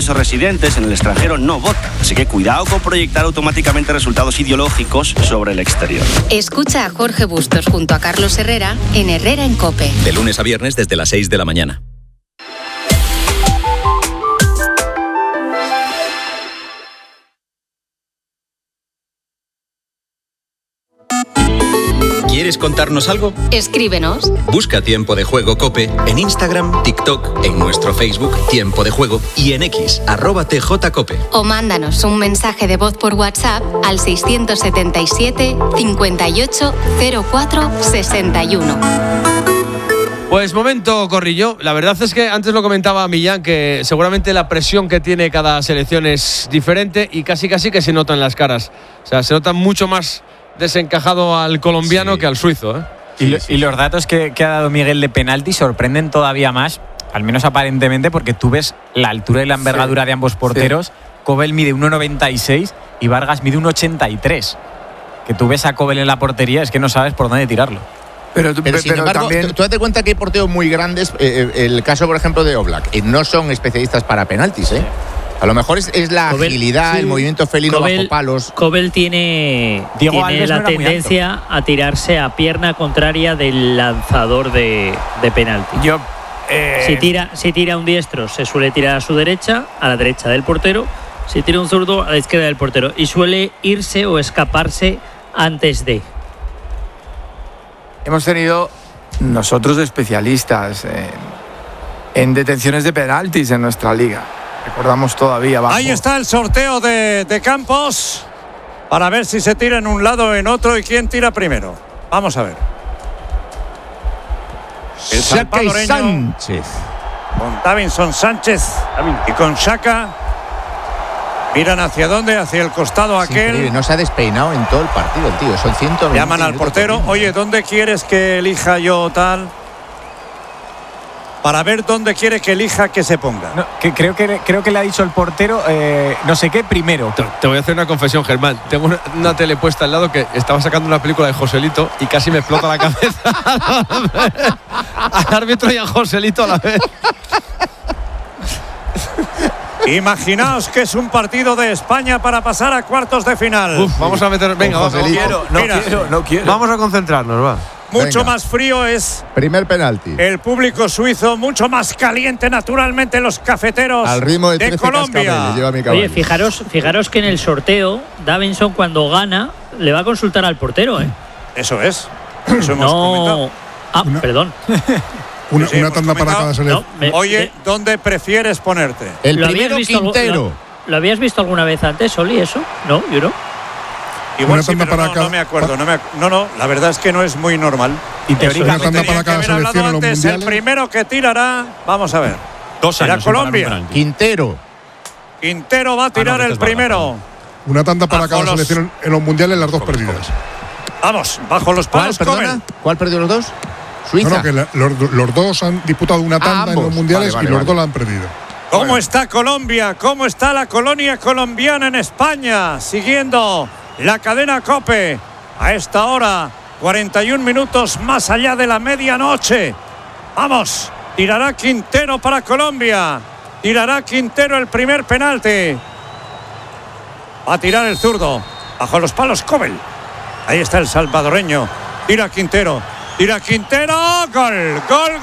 Esos residentes en el extranjero no votan, así que cuidado con proyectar automáticamente resultados ideológicos sobre el exterior. Escucha a Jorge Bustos junto a Carlos Herrera en Herrera en COPE. De lunes a viernes desde las 6 de la mañana. ¿Quieres contarnos algo? Escríbenos. Busca Tiempo de Juego COPE en Instagram, TikTok, en nuestro Facebook Tiempo de Juego y en X, @TJCOPE. O mándanos un mensaje de voz por WhatsApp al 677 58 04 61. Pues momento, Corrillo. La verdad es que antes lo comentaba Millán, que seguramente la presión que tiene cada selección es diferente y casi que se nota en las caras. O sea, se nota mucho más desencajado al colombiano que al suizo, ¿eh? Y los datos que ha dado Miguel de penalti sorprenden todavía más, al menos aparentemente, porque tú ves la altura y la envergadura de ambos porteros. Kobel mide 1,96 y Vargas mide 1,83. Que tú ves a Kobel en la portería, es que no sabes por dónde tirarlo. Pero sin embargo, también... tú date cuenta que hay porteros muy grandes, el caso, por ejemplo, de Oblak, no son especialistas para penaltis, ¿eh? A lo mejor es la agilidad, el movimiento felino bajo palos. Kobel tiene la tendencia a tirarse a pierna contraria del lanzador de penalti. Si tira un diestro, se suele tirar a su derecha, a la derecha del portero. Si tira un zurdo, a la izquierda del portero. Y suele irse o escaparse antes de. Hemos tenido nosotros especialistas en detenciones de penaltis en nuestra liga. Recordamos todavía abajo. Ahí está el sorteo de Campos para ver si se tira en un lado o en otro y quién tira primero. Vamos a ver. El salvadoreño Sánchez con Davinson Sánchez y con Xhaka miran hacia dónde, hacia el costado aquel. Increíble. No se ha despeinado en todo el partido el tío. Son 120. Llaman al portero. Oye, ¿dónde quieres que elija yo tal? Para ver dónde quiere que elija que se ponga. No, creo que le ha dicho el portero no sé qué primero. Te voy a hacer una confesión, Germán. Tengo una tele puesta al lado que estaba sacando una película de Joselito y casi me explota la cabeza al árbitro y a Joselito a la vez. Imaginaos que es un partido de España para pasar a cuartos de final. Vamos a meter. Venga, no quiero. Vamos a concentrarnos, va. Mucho más frío es primer penalti. El público suizo, mucho más caliente naturalmente los cafeteros al ritmo de Colombia. Oye, fijaros que en el sorteo Davinson cuando gana le va a consultar al portero, ¿eh? Eso es. Eso hemos comentado. Perdón. Una tanda para cada selección. Oye, ¿dónde prefieres ponerte? El primero Quintero. ¿Lo habías visto alguna vez antes, Oli, eso? No, yo no. Igual sí, pero no me acuerdo. No, la verdad es que no es muy normal. Y teóricamente una tanda para cada selección en los mundiales. El primero que tirará, vamos a ver. 2 años. Colombia. Quintero va a tirar el primero. Una tanda para cada selección en los mundiales, las dos perdidas. Vamos, bajo los palos. ¿Cuál perdió los dos? Suiza. No, que los dos han disputado una tanda en los mundiales y los dos la han perdido. ¿Cómo está Colombia? ¿Cómo está la colonia colombiana en España? Siguiendo la cadena COPE a esta hora, 41 minutos más allá de la medianoche. Vamos, tirará Quintero para Colombia. Tirará Quintero el primer penalti. Va a tirar el zurdo. Bajo los palos Kobel. Ahí está el salvadoreño. Tira Quintero. Gol.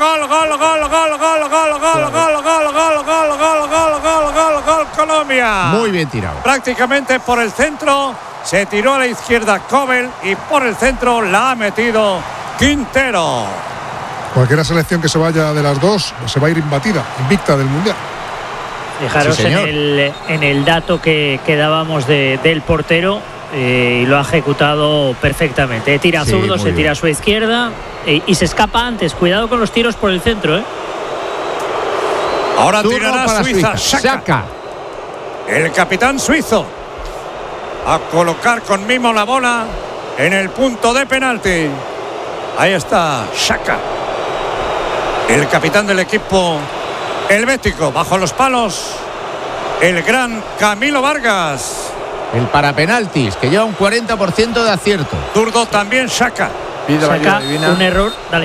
Colombia. Muy bien tirado. Prácticamente por el centro. Se tiró a la izquierda Kobel y por el centro la ha metido Quintero. Cualquier selección que se vaya de las dos se va a ir invicta del mundial. Fijaros en el dato que dábamos del portero. Y lo ha ejecutado perfectamente. Tira zurdo, se tira a su izquierda y se escapa antes. Cuidado con los tiros por el centro, Ahora tirará Suiza. Xhaka, el capitán suizo, a colocar con mimo la bola en el punto de penalti. Ahí está Xhaka, el capitán del equipo helvético. Bajo los palos el gran Camilo Vargas, el parapenaltis, que lleva un 40% de acierto. Zurdo también Xhaka. Un error, dale.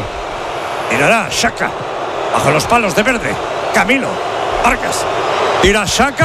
Tirará Xhaka bajo los palos de verde. Camilo Vargas tira Xhaka.